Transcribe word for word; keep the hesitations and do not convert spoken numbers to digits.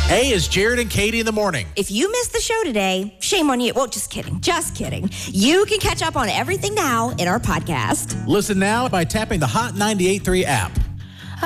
Hey, it's Jared and Katie in the morning. If you missed the show today, shame on you. Well, just kidding. Just kidding. You can catch up on everything now in our podcast. Listen now by tapping the Hot ninety-eight point three app.